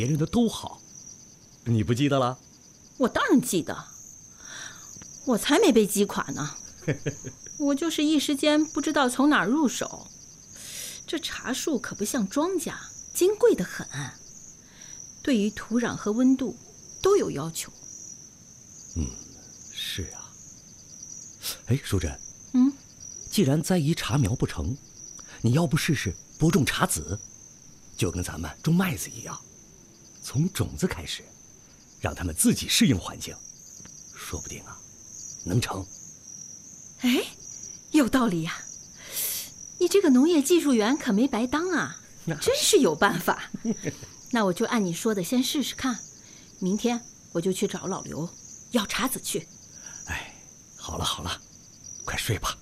别人的都好，你不记得了？ 我当然记得，我才没被击垮呢。我就是一时间不知道从哪儿入手。这茶树可不像庄稼，金贵得很，对于土壤和温度都有要求。 是啊。哎，淑珍，既然栽移茶苗不成，你要不试试播种茶籽，就跟咱们种麦子一样，从种子开始，让它们自己适应环境，说不定啊，能成。 哎，有道理呀！你这个农业技术员可没白当啊，真是有办法。那我就按你说的先试试看，明天我就去找老刘要茶籽去。 哎，好了好了，快睡吧。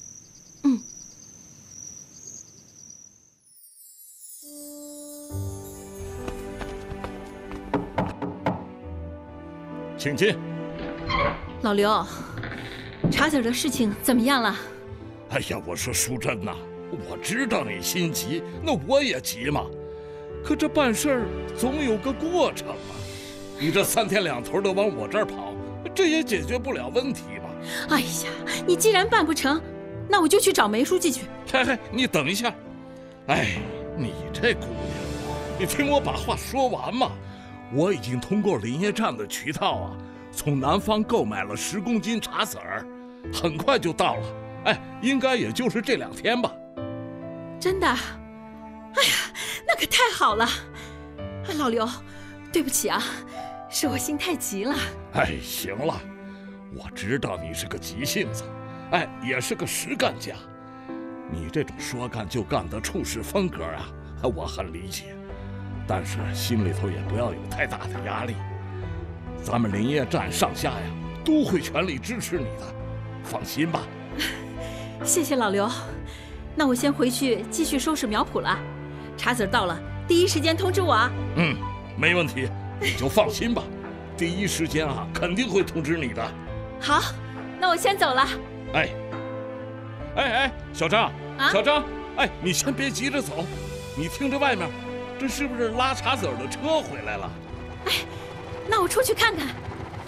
请进。 老刘，茶籽的事情怎么样了？ 哎呀，我说淑珍呐，我知道你心急，那我也急嘛。可这办事儿总有个过程啊。你这3天2头的往我这儿跑，这也解决不了问题吧？ 哎呀，你既然办不成，那我就去找梅书记去。 嘿，你等一下。哎，你这姑娘，你听我把话说完嘛。我已经通过林业站的渠道啊，从南方购买了10公斤茶籽儿，很快就到了。哎，应该也就是这2天吧。 真的？哎呀，那可太好了！老刘，对不起啊，是我心太急了。 哎，行了，我知道你是个急性子，哎，也是个实干家。你这种说干就干的处事风格啊，我很理解。但是心里头也不要有太大的压力，咱们林业站上下呀都会全力支持你的，放心吧。 谢谢老刘，那我先回去继续收拾苗圃了。茶籽到了，第一时间通知我啊。 没问题，你就放心吧，第一时间啊肯定会通知你的。 好，那我先走了。 哎，小张， 啊， 小张，哎，你先别急着走，你听着外面。这是不是拉茶籽的车回来了？ 哎，那我出去看看。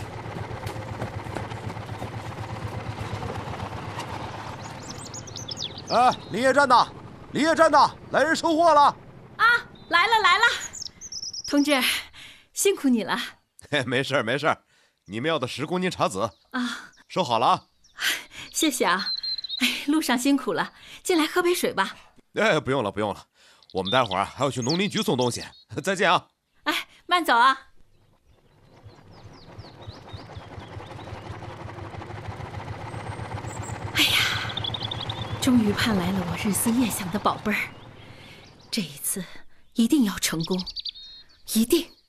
哎，林业站的，林业站的，来人收货了！ 啊，来了，同志，辛苦你了。 嘿，没事没事，你们要的10公斤茶籽啊， 收好了啊。 谢谢啊。哎，路上辛苦了，进来喝杯水吧。 哎，不用了，我们待会儿还要去农林局送东西。再见啊！ 哎，慢走啊！哎呀，终于盼来了我日思夜想的宝贝儿，这一次一定要成功，一定！